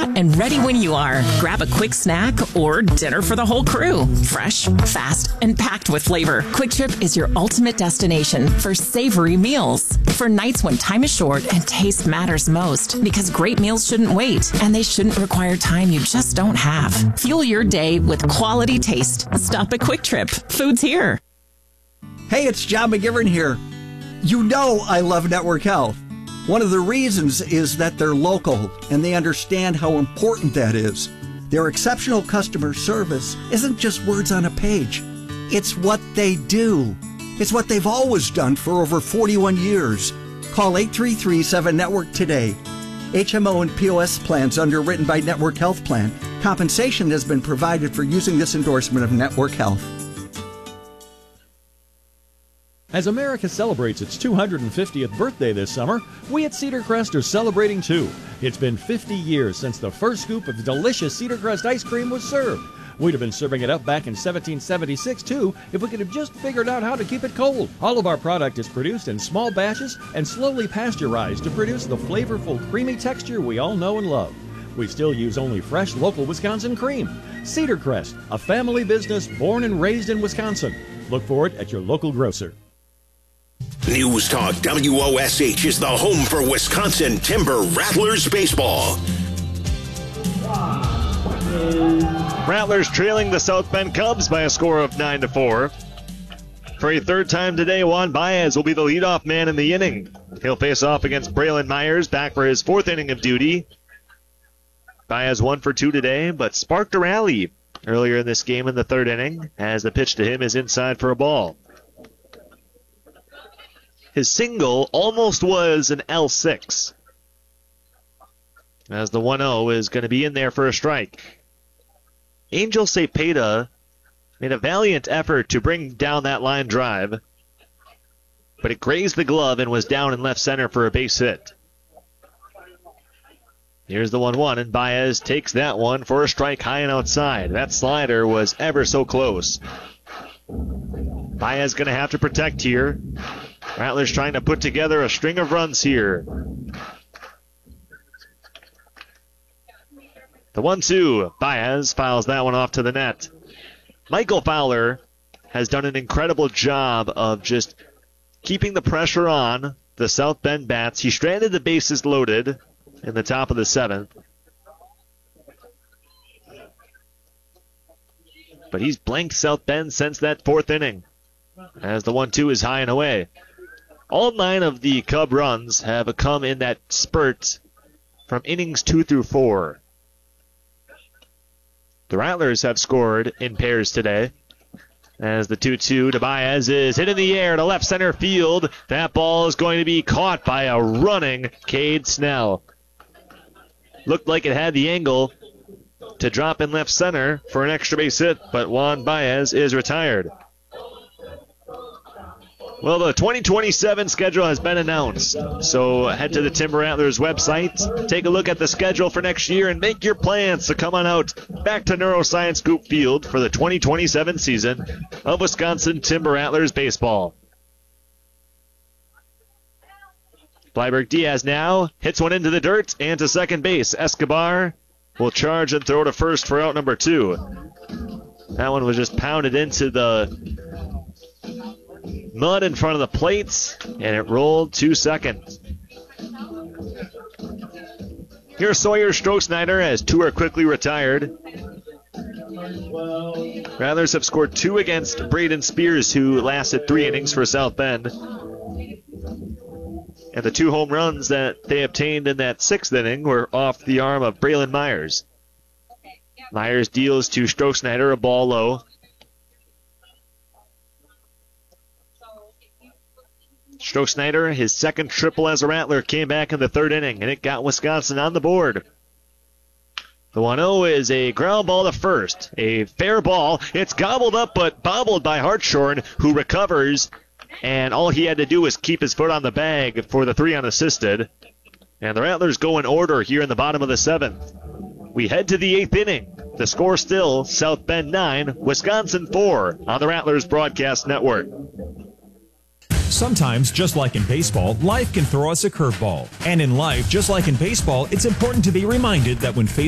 and ready when you are. Grab a quick snack or dinner for the whole crew. Fresh, fast, and packed with flavor. Quick Trip is your ultimate destination for savory meals. For nights when time is short and taste matters most, because great meals shouldn't wait, and they shouldn't require time you just don't have. Fuel your day with quality taste. Stop at Quick Trip. Food's here. Hey, it's John McGivern here. You know I love Network Health. One of the reasons is that they're local and they understand how important that is. Their exceptional customer service isn't just words on a page. It's what they do. It's what they've always done for over 41 years. Call 833-7-NETWORK today. HMO and POS plans underwritten by Network Health Plan. Compensation has been provided for using this endorsement of Network Health. As America celebrates its 250th birthday this summer, we at Cedar Crest are celebrating too. It's been 50 years since the first scoop of delicious Cedar Crest ice cream was served. We'd have been serving it up back in 1776 too if we could have just figured out how to keep it cold. All of our product is produced in small batches and slowly pasteurized to produce the flavorful, creamy texture we all know and love. We still use only fresh, local Wisconsin cream. Cedar Crest, a family business born and raised in Wisconsin. Look for it at your local grocer. News Talk WOSH is the home for Wisconsin Timber Rattlers baseball. Rattlers trailing the South Bend Cubs by a score of 9-4. For a third time today, Juan Baez will be the leadoff man in the inning. He'll face off against Braylon Myers, back for his fourth inning of duty. Baez 1 for 2 today, but sparked a rally earlier in this game in the third inning, as the pitch to him is inside for a ball. His single almost was an L6, as the 1-0 is going to be in there for a strike. Angel Cepeda made a valiant effort to bring down that line drive, but it grazed the glove and was down in left center for a base hit. Here's the 1-1, and Baez takes that one for a strike high and outside. That slider was ever so close. Baez going to have to protect here. Rattlers trying to put together a string of runs here. The 1-2. Baez fouls that one off to the net. Michael Fowler has done an incredible job of just keeping the pressure on the South Bend bats. He stranded the bases loaded in the top of the 7th. But he's blanked South Bend since that 4th inning, as the 1-2 is high and away. All 9 of the Cub runs have come in that spurt from innings 2 through 4. The Rattlers have scored in pairs today, as the 2-2 to Baez is hit in the air to left center field. That ball is going to be caught by a running Cade Snell. Looked like it had the angle to drop in left center for an extra base hit, but Juan Baez is retired. Well, the 2027 schedule has been announced, so head to the Timber Rattlers website, take a look at the schedule for next year, and make your plans to come on out back to Neuroscience Group Field for the 2027 season of Wisconsin Timber Rattlers baseball. Bleiberg Diaz now hits one into the dirt and to second base. Escobar will charge and throw to first for out number 2. That one was just pounded into the mud in front of the plate, and it rolled to second. Here's Sawyer Strohsnyder as 2 are quickly retired. Rattlers have scored 2 against Braden Spears, who lasted 3 innings for South Bend. And the 2 home runs that they obtained in that 6th inning were off the arm of Braylon Myers. Myers deals to Strohsnyder, a ball low. Strohsnyder, his second triple as a Rattler, came back in the 3rd inning, and it got Wisconsin on the board. The 1-0 is a ground ball to first. A fair ball. It's gobbled up but bobbled by Hartshorn, who recovers, and all he had to do was keep his foot on the bag for the 3 unassisted. And the Rattlers go in order here in the bottom of the 7th. We head to the 8th inning. The score still South Bend 9, Wisconsin 4 on the Rattlers Broadcast Network. Sometimes, just like in baseball, life can throw us a curveball. And in life, just like in baseball, it's important to be reminded that when faced